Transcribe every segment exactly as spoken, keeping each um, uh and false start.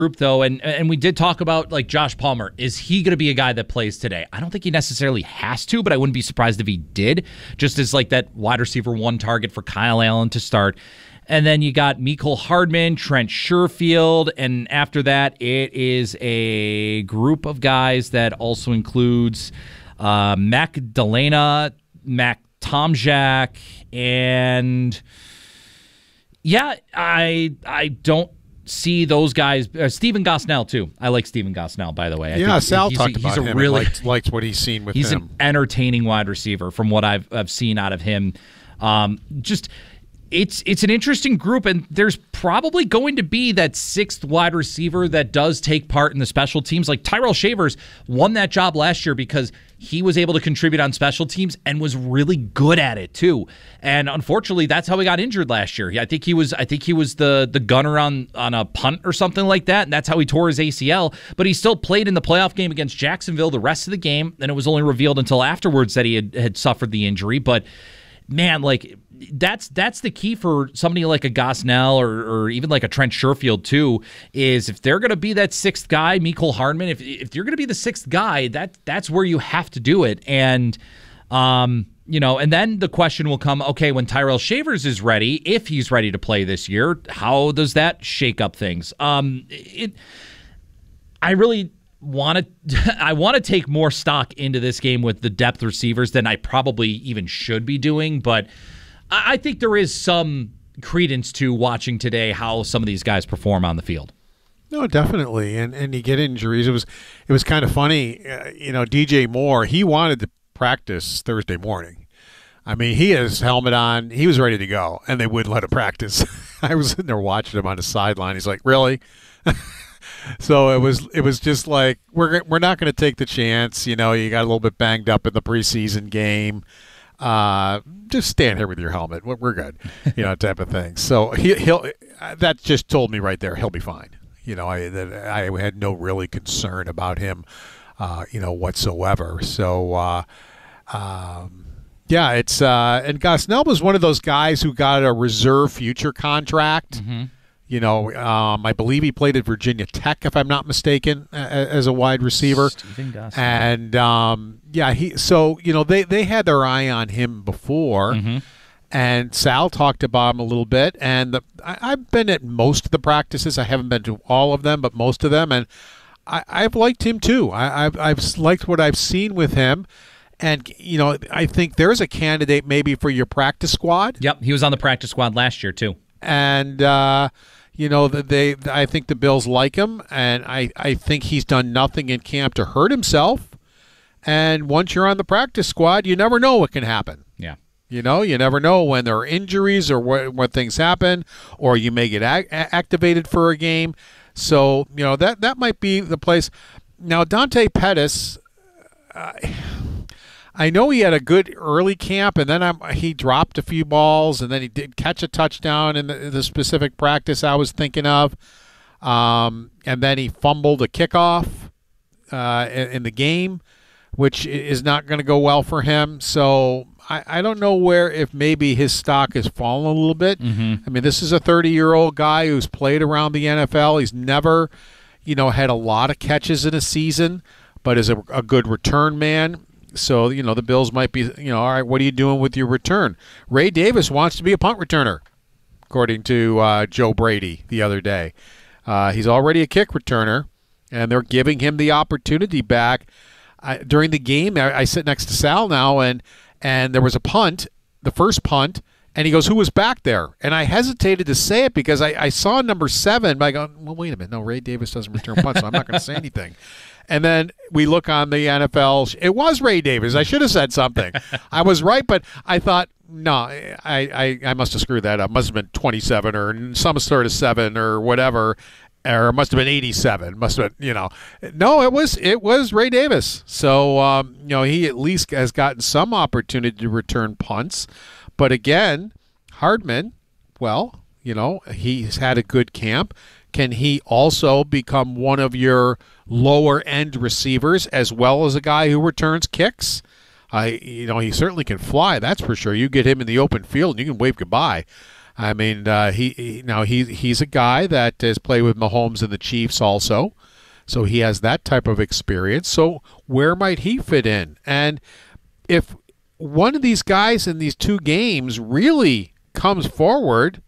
group, though, and and we did talk about, like, Josh Palmer. Is he going to be a guy that plays today? I don't think he necessarily has to, but I wouldn't be surprised if he did, just as, like, that wide receiver one target for Kyle Allen to start. And then you got Mecole Hardman, Trent Sherfield, and after that, it is a group of guys that also includes uh, Mac Delana, Mac Tomczak, and yeah, I I don't see those guys. Uh, Stephen Gosnell too. I like Stephen Gosnell, by the way. I yeah, think Sal he's talked a, about he's a him. really Liked, liked what he's seen with he's him. He's an entertaining wide receiver from what I've I've seen out of him. Um, just. It's it's an interesting group, and there's probably going to be that sixth wide receiver that does take part in the special teams. Like Tyrell Shavers won that job last year because he was able to contribute on special teams and was really good at it too. And unfortunately, that's how he got injured last year. I think he was I think he was the the gunner on on a punt or something like that, and that's how he tore his A C L. But he still played in the playoff game against Jacksonville the rest of the game, and it was only revealed until afterwards that he had, had suffered the injury. But man, like. That's that's the key for somebody like a Gosnell or, or even like a Trent Sherfield too, is if they're going to be that sixth guy, Mecole Hardman, if if you're going to be the sixth guy, that that's where you have to do it. And, um, you know, and then the question will come, okay, when Tyrell Shavers is ready, if he's ready to play this year, how does that shake up things? Um, it, I really... want to I want to take more stock into this game with the depth receivers than I probably even should be doing, but I think there is some credence to watching today how some of these guys perform on the field. No, definitely, and and you get injuries. It was it was kind of funny, uh, you know. D J Moore, he wanted to practice Thursday morning. I mean, he had his helmet on, he was ready to go, and they wouldn't let him practice. I was sitting there watching him on the sideline. He's like, "Really?" So it was it was just like we're we're not going to take the chance. You know, you got a little bit banged up in the preseason game. Uh, just stand here with your helmet. We're, we're good, you know, type of thing. So he, he'll. That just told me right there he'll be fine. You know, I that I had no really concern about him, uh, you know, whatsoever. So, uh, um, yeah, it's uh, and Gosnell was one of those guys who got a reserve future contract. Mm-hmm. You know, um, I believe he played at Virginia Tech, if I'm not mistaken, as a wide receiver. Stephen Gosnell. And um, yeah, he. So you know, they they had their eye on him before, mm-hmm. and Sal talked about him a little bit. And the, I, I've been at most of the practices. I haven't been to all of them, but most of them, and I, I've liked him too. I, I've I've liked what I've seen with him. And, you know, I think there's a candidate maybe for your practice squad. Yep, he was on the practice squad last year too. And. Uh, You know, they. I think the Bills like him, and I, I think he's done nothing in camp to hurt himself. And once you're on the practice squad, you never know what can happen. Yeah. You know, you never know when there are injuries or what, what things happen, or you may get ac- activated for a game. So, you know, that, that might be the place. Now, Dante Pettis, uh, I know he had a good early camp, and then I'm, he dropped a few balls, and then he did catch a touchdown in the, the specific practice I was thinking of. Um, and then he fumbled a kickoff uh, in, in the game, which is not going to go well for him. So I, I don't know where, if maybe his stock has fallen a little bit. Mm-hmm. I mean, this is a thirty-year-old guy who's played around the N F L. He's never, you know, had a lot of catches in a season, but is a, a good return man. So, you know, the Bills might be, you know, all right, what are you doing with your return? Ray Davis wants to be a punt returner, according to uh, Joe Brady the other day. Uh, he's already a kick returner, and they're giving him the opportunity back. I, during the game, I, I sit next to Sal now, and and there was a punt, the first punt, and he goes, "Who was back there?" And I hesitated to say it because I, I saw number seven, but I go, well, wait a minute. No, Ray Davis doesn't return punts, so I'm not going to say anything. And then we look on the N F L. It was Ray Davis. I should have said something. I was right, but I thought, no, I, I, I must have screwed that up. Must have been twenty-seven or some sort of seven or whatever, or it must have been eighty-seven. Must have been, you know. No, it was it was Ray Davis. So, um, you know, he at least has gotten some opportunity to return punts. But again, Hardman, well, you know, he's had a good camp. Can he also become one of your lower-end receivers as well as a guy who returns kicks? I, you know, he certainly can fly, that's for sure. You get him in the open field and you can wave goodbye. I mean, uh, he, he now he he's a guy that has played with Mahomes and the Chiefs also, so he has that type of experience. So where might he fit in? And if one of these guys in these two games really comes forward,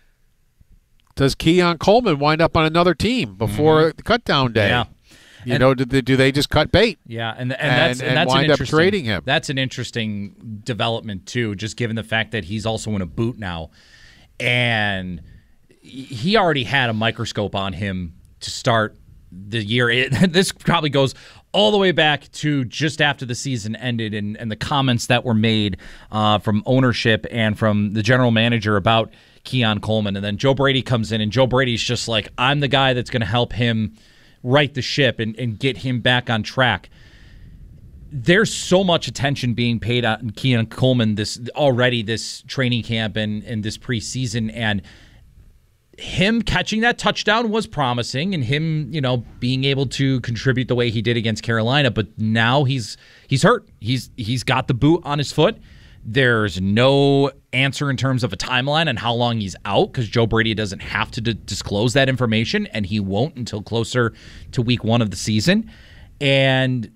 does Keon Coleman wind up on another team before mm-hmm. the cutdown day? Yeah. You and, know, do they, do they just cut bait? Yeah, and and that's and, and that's and wind an up trading him. That's an interesting development too, just given the fact that he's also in a boot now, and he already had a microscope on him to start the year. It, this probably goes all the way back to just after the season ended, and, and the comments that were made uh, from ownership and from the general manager about Keon Coleman, and then Joe Brady comes in, and Joe Brady's just like, I'm the guy that's going to help him right the ship and, and get him back on track. There's so much attention being paid on Keon Coleman this already this training camp and, and this preseason, and him catching that touchdown was promising, and him, you know, being able to contribute the way he did against Carolina, but now he's he's hurt. He's he's got the boot on his foot. There's no answer in terms of a timeline on how long he's out, because Joe Brady doesn't have to d- disclose that information, and he won't until closer to week one of the season. And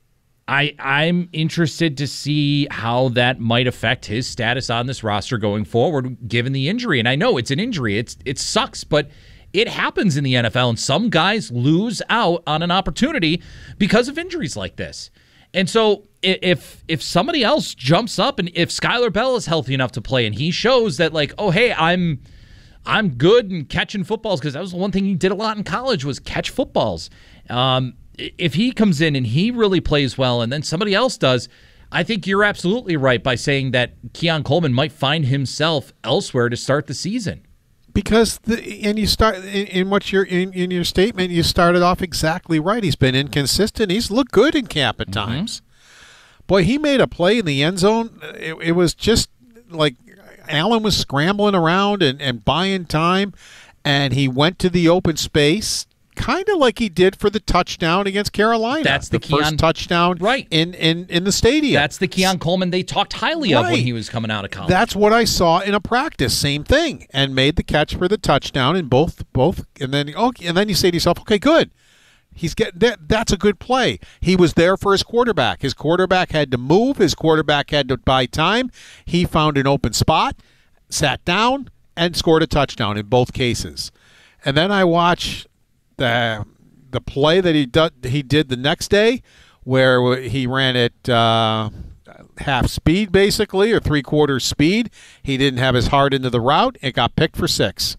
I, I'm interested to see how that might affect his status on this roster going forward, given the injury. And I know it's an injury. It's It sucks, but it happens in the N F L, and some guys lose out on an opportunity because of injuries like this. And so if if somebody else jumps up, and if Skylar Bell is healthy enough to play, and he shows that, like, oh, hey, I'm I'm good in catching footballs, because that was the one thing he did a lot in college was catch footballs. Um, if he comes in and he really plays well, and then somebody else does, I think you're absolutely right by saying that Keon Coleman might find himself elsewhere to start the season. Because the, and you start in, in what your in, in your statement, you started off exactly right. He's been inconsistent. He's looked good in camp at Mm-hmm. times. Boy, he made a play in the end zone. It, it was just like Allen was scrambling around and, and buying time, and he went to the open space, kind of like he did for the touchdown against Carolina. That's the, the Keon, first touchdown right. in, in, in the stadium. That's the Keon Coleman they talked highly right. of when he was coming out of college. That's what I saw in a practice. Same thing, and made the catch for the touchdown in both both. And then oh, and then you say to yourself, okay, good. He's getting that. That's a good play. He was there for his quarterback. His quarterback had to move. His quarterback had to buy time. He found an open spot, sat down, and scored a touchdown in both cases. And then I watch the the play that he did, he did the next day, where he ran at uh, half speed basically, or three quarters speed. He didn't have his heart into the route. It got picked for six,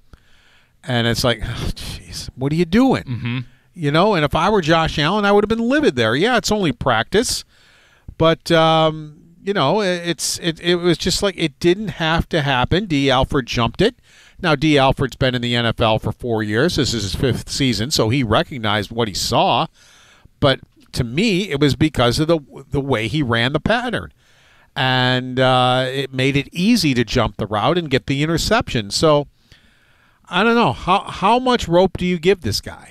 and it's like, oh, jeez, what are you doing? Mm-hmm. You know, and if I were Josh Allen, I would have been livid there. Yeah, it's only practice, but um, you know, it's it, it was just like it didn't have to happen. D. Alford jumped it. Now, D. Alford's been in the N F L for four years. This is his fifth season, so he recognized what he saw. But to me, it was because of the the way he ran the pattern, and uh, it made it easy to jump the route and get the interception. So I don't know how how much rope do you give this guy?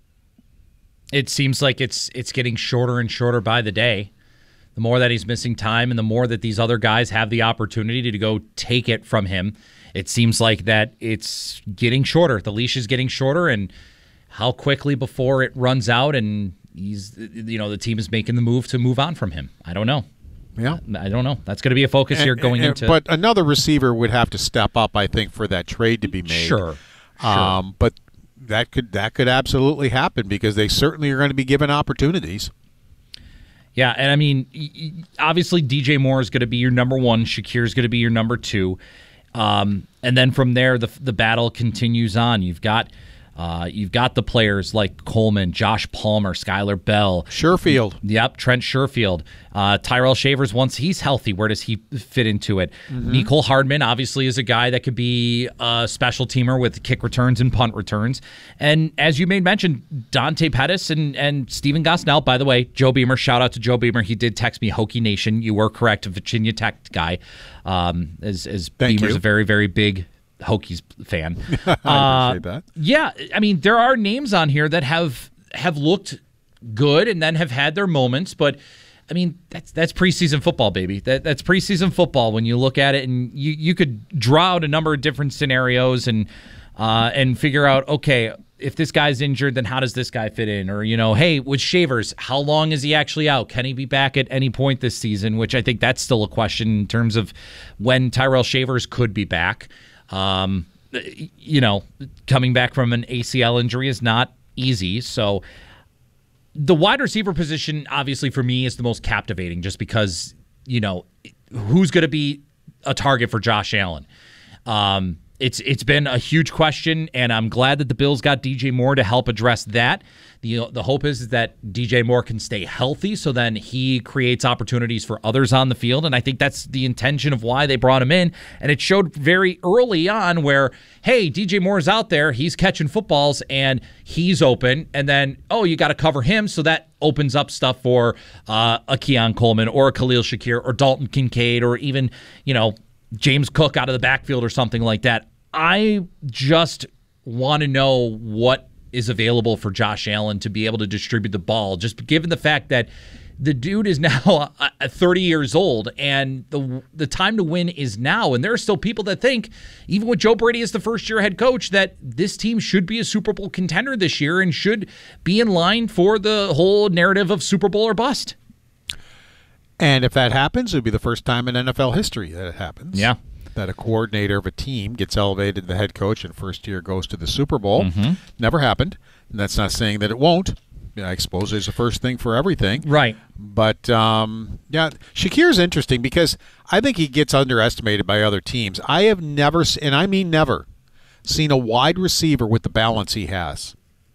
It seems like it's it's getting shorter and shorter by the day. The more that he's missing time, and the more that these other guys have the opportunity to go take it from him, it seems like that it's getting shorter. The leash is getting shorter, and how quickly before it runs out and he's, you know, the team is making the move to move on from him. I don't know. Yeah, I don't know. That's going to be a focus and, here going and, into. But another receiver would have to step up, I think, for that trade to be made. Sure. sure. Um, but that could that could absolutely happen, because they certainly are going to be given opportunities. Yeah, and I mean, obviously D J Moore is going to be your number one. Shakir is going to be your number two. Um, and then from there, the the battle continues on. You've got uh, you've got the players like Coleman, Josh Palmer, Skylar Bell. Sherfield. Yep, Trent Sherfield. Uh, Tyrell Shavers, once he's healthy, where does he fit into it? Mm-hmm. Mecole Hardman, obviously, is a guy that could be a special teamer with kick returns and punt returns. And as you made mention, Dante Pettis and, and Steven Gosnell. By the way, Joe Beamer, shout out to Joe Beamer. He did text me, Hokie Nation. You were correct, a Virginia Tech guy. Um, as as Beamer's you. a very, very big Hokies fan. I appreciate uh, that. Yeah, I mean, there are names on here that have have looked good and then have had their moments, but I mean, that's that's preseason football, baby. That that's preseason football when you look at it, and you, you could draw out a number of different scenarios and uh, and figure out, okay, if this guy's injured, then how does this guy fit in? Or, you know, hey, with Shavers, how long is he actually out? Can he be back at any point this season? Which I think that's still a question in terms of when Tyrell Shavers could be back. Um, you know, coming back from an A C L injury is not easy. So the wide receiver position, obviously, for me, is the most captivating just because, you know, who's going to be a target for Josh Allen? Um, It's it's been a huge question, and I'm glad that the Bills got D J Moore to help address that. The the hope is, is that D J Moore can stay healthy, so then he creates opportunities for others on the field, and I think that's the intention of why they brought him in. And it showed very early on where, hey, D J Moore's out there, he's catching footballs, and he's open, and then, oh, you got to cover him, so that opens up stuff for uh, a Keon Coleman or a Khalil Shakir or Dalton Kincaid or even, you know, James Cook out of the backfield or something like that. I just want to know what is available for Josh Allen to be able to distribute the ball, just given the fact that the dude is now thirty years old and the the time to win is now. And there are still people that think, even with Joe Brady as the first-year head coach, that this team should be a Super Bowl contender this year and should be in line for the whole narrative of Super Bowl or bust. And if that happens, it would be the first time in N F L history that it happens. Yeah. That a coordinator of a team gets elevated to the head coach and first year goes to the Super Bowl. Mm-hmm. Never happened. And that's not saying that it won't. I suppose there's a first thing for everything. Right. But, um, yeah, Shakir's interesting because I think he gets underestimated by other teams. I have never, and I mean never, seen a wide receiver with the balance he has.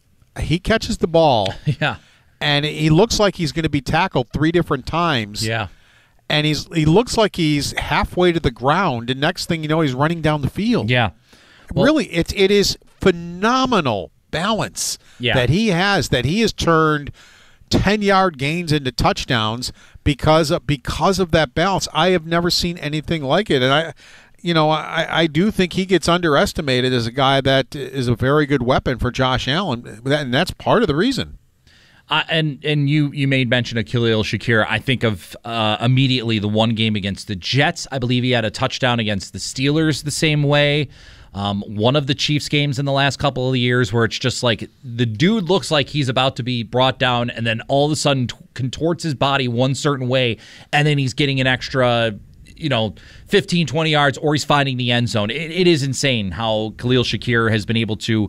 He catches the ball. Yeah. And he looks like he's going to be tackled three different times. Yeah. And he's he looks like he's halfway to the ground, and next thing you know, he's running down the field. Yeah. Well, really, it's it is phenomenal balance yeah. that he has, that he has turned ten-yard gains into touchdowns because of, because of that balance. I have never seen anything like it. And, I, you know, I, I do think he gets underestimated as a guy that is a very good weapon for Josh Allen, and that's part of the reason. Uh, and and you you made mention of Khalil Shakir. I think of uh, immediately the one game against the Jets. I believe he had a touchdown against the Steelers the same way. Um, one of the Chiefs games in the last couple of years where it's just like the dude looks like he's about to be brought down and then all of a sudden t- contorts his body one certain way and then he's getting an extra, you know, fifteen, twenty yards or he's finding the end zone. It, it is insane how Khalil Shakir has been able to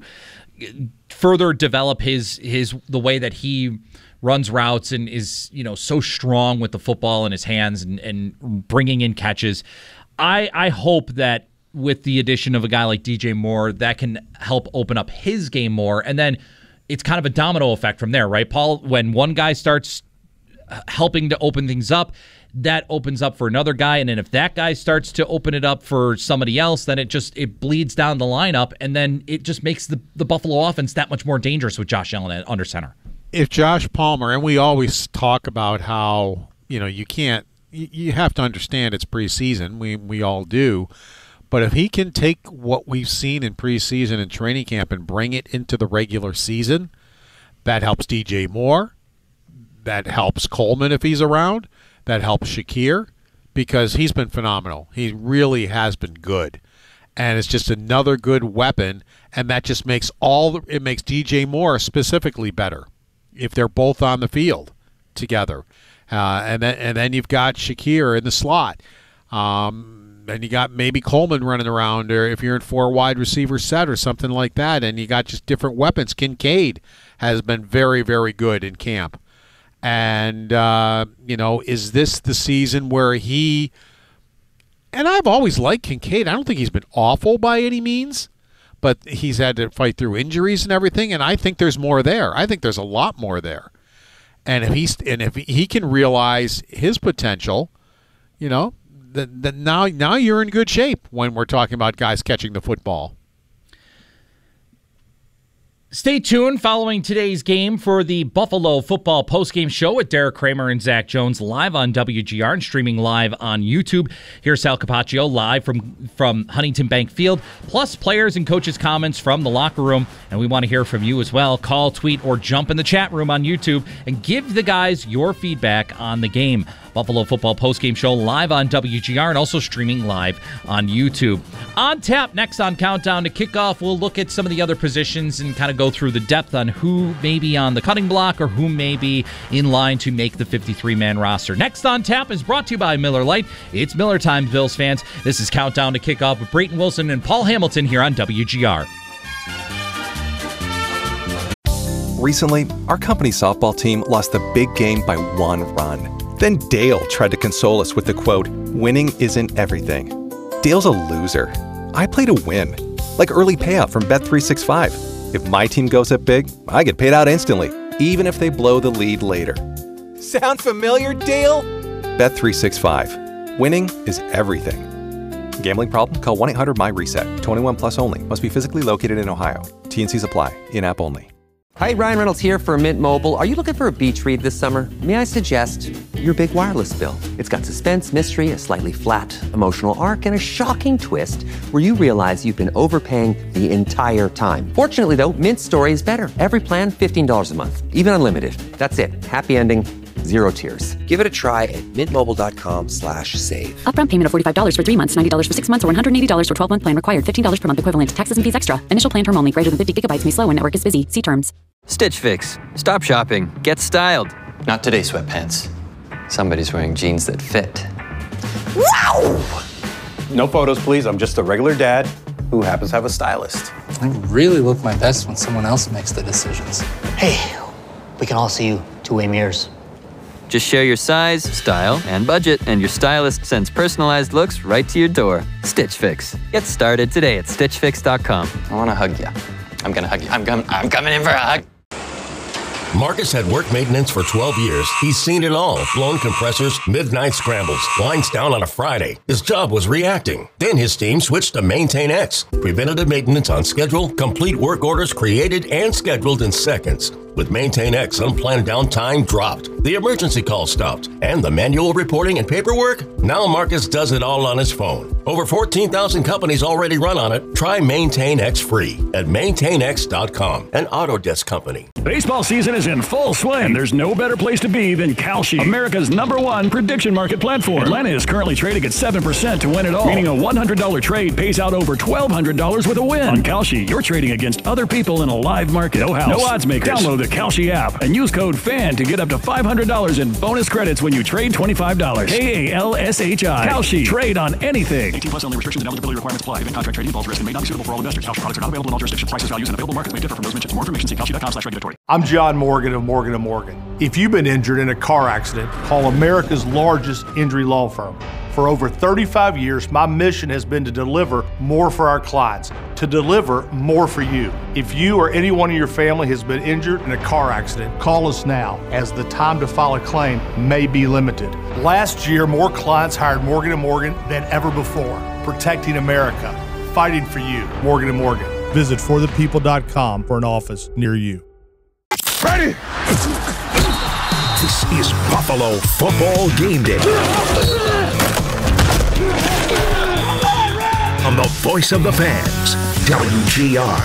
further develop his his the way that he runs routes and is, you know, so strong with the football in his hands and, and bringing in catches. I I hope that with the addition of a guy like D J Moore, that can help open up his game more. And then it's kind of a domino effect from there, right, Paul? When one guy starts helping to open things up, that opens up for another guy, and then if that guy starts to open it up for somebody else, then it just it bleeds down the lineup, and then it just makes the, the Buffalo offense that much more dangerous with Josh Allen at under center. If Josh Palmer, and we always talk about how, you know, you can't, you, you have to understand it's preseason, we we all do, but if he can take what we've seen in preseason and training camp and bring it into the regular season, that helps D J Moore, that helps Coleman if he's around, that helps Shakir because he's been phenomenal. He really has been good. And it's just another good weapon, and that just makes all the, it makes D J Moore specifically better if they're both on the field together. Uh, and then and then you've got Shakir in the slot. Um, and you got maybe Coleman running around, or if you're in four wide receiver set or something like that, and you got just different weapons. Kincaid has been very, very good in camp. And, uh, you know, is this the season where he – and I've always liked Kincaid. I don't think he's been awful by any means, but he's had to fight through injuries and everything, and I think there's more there. I think there's a lot more there. And if he's and if he can realize his potential, you know, then, then now, now you're in good shape when we're talking about guys catching the football. Stay tuned following today's game for the Buffalo football postgame show with Derek Kramer and Zach Jones live on W G R and streaming live on YouTube. Here's Sal Capaccio live from, from Huntington Bank Field, plus players and coaches' comments from the locker room. And we want to hear from you as well. Call, tweet, or jump in the chat room on YouTube and give the guys your feedback on the game. Buffalo football postgame show live on W G R and also streaming live on YouTube. On tap next on Countdown to Kickoff, we'll look at some of the other positions and kind of go through the depth on who may be on the cutting block or who may be in line to make the fifty-three man roster. Next on tap is brought to you by Miller Lite. It's Miller time, Bills fans. This is Countdown to Kickoff with Brayton Wilson and Paul Hamilton here on W G R. Recently, our company softball team lost the big game by one run. Then Dale tried to console us with the quote, "Winning isn't everything." Dale's a loser. I play to win, like early payout from Bet three sixty-five. If my team goes up big, I get paid out instantly, even if they blow the lead later. Sound familiar, Dale? Bet three sixty-five. Winning is everything. Gambling problem? Call one eight hundred M Y reset. twenty-one plus only. Must be physically located in Ohio. T N Cs apply. In-app only. Hi, Ryan Reynolds here for Mint Mobile. Are you looking for a beach read this summer? May I suggest your big wireless bill? It's got suspense, mystery, a slightly flat emotional arc, and a shocking twist where you realize you've been overpaying the entire time. Fortunately, though, Mint's story is better. Every plan, fifteen dollars a month, even unlimited. That's it. Happy ending, zero tears. Give it a try at mintmobile.com slash save. Upfront payment of forty-five dollars for three months, ninety dollars for six months, or one hundred eighty dollars for twelve-month plan required. fifteen dollars per month equivalent. Taxes and fees extra. Initial plan term only. Greater than fifty gigabytes may slow when network is busy. See terms. Stitch Fix. Stop shopping. Get styled. Not today, sweatpants. Somebody's wearing jeans that fit. Wow! No photos, please. I'm just a regular dad who happens to have a stylist. I really look my best when someone else makes the decisions. Hey, we can all see you two-way mirrors. Just share your size, style, and budget, and your stylist sends personalized looks right to your door. Stitch Fix. Get started today at stitch fix dot com. I want to hug you. I'm going to hug you. I'm, com- I'm coming in for a hug. Marcus had work maintenance for twelve years. He's seen it all. Blown compressors, midnight scrambles, lines down on a Friday. His job was reacting. Then his team switched to Maintain X. Preventative maintenance on schedule, complete work orders created and scheduled in seconds. With Maintain X, unplanned downtime dropped, the emergency call stopped, and the manual reporting and paperwork? Now Marcus does it all on his phone. Over fourteen thousand companies already run on it. Try Maintain X free at maintain x dot com, an Autodesk company. Baseball season is in full swing. There's no better place to be than Kalshi, America's number one prediction market platform. Atlanta is currently trading at seven percent to win it all, meaning a one hundred dollars trade pays out over twelve hundred dollars with a win. On Kalshi, you're trading against other people in a live market. No house, no odds makers. Download the Kalshi app and use code FAN to get up to five hundred dollars in bonus credits when you trade twenty-five dollars. K A L S H I. Kalshi. Trade on anything. eighteen plus only. Restrictions and eligibility requirements apply. Event contract trading involves risk and may not be suitable for all investors. Kalshi products are not available in all jurisdictions. Prices, values, and available markets may differ from those mentioned. For more information, see kalshi dot com slash regulatory. I'm John Morgan of Morgan and Morgan. If you've been injured in a car accident, call America's largest injury law firm. For over thirty-five years, my mission has been to deliver more for our clients, to deliver more for you. If you or anyone in your family has been injured in a car accident, call us now, as the time to file a claim may be limited. Last year, more clients hired Morgan and Morgan than ever before, protecting America, fighting for you. Morgan and Morgan. Visit for the people dot com for an office near you. Ready? This is Buffalo Football Game Day. On the voice of the fans, W G R.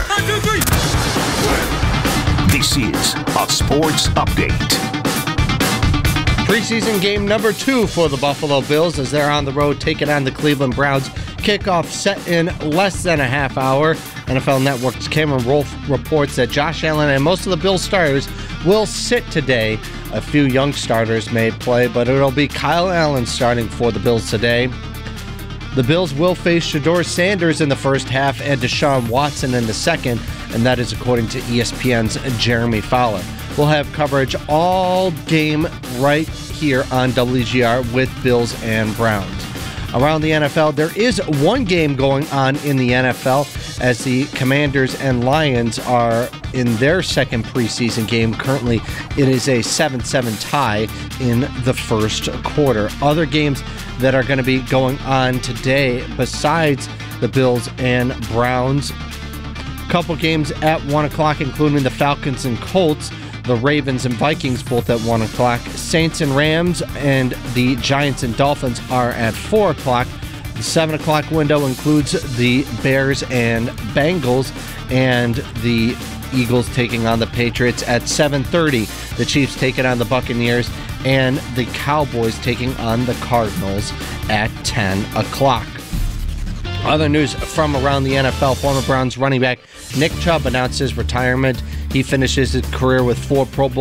This is a sports update. Preseason game number two for the Buffalo Bills as they're on the road taking on the Cleveland Browns. Kickoff set in less than a half hour. N F L Network's Cameron Wolfe reports that Josh Allen and most of the Bills starters will sit today. A few young starters may play, but it'll be Kyle Allen starting for the Bills today. The Bills will face Shedeur Sanders in the first half and Deshaun Watson in the second, and that is according to E S P N's Jeremy Fowler. We'll have coverage all game right here on W G R with Bills and Browns. Around the N F L, there is one game going on in the N F L as the Commanders and Lions are in their second preseason game. Currently, it is a seven seven tie in the first quarter. Other games that are going to be going on today, besides the Bills and Browns, couple games at one o'clock, including the Falcons and Colts, the Ravens and Vikings both at one o'clock, Saints and Rams, and the Giants and Dolphins are at four o'clock. The seven o'clock window includes the Bears and Bengals, and the Eagles taking on the Patriots at seven thirty. The Chiefs taking on the Buccaneers, and the Cowboys taking on the Cardinals at ten o'clock. Other news from around the N F L, former Browns running back Nick Chubb announced his retirement. He finishes his career with four Pro Bowl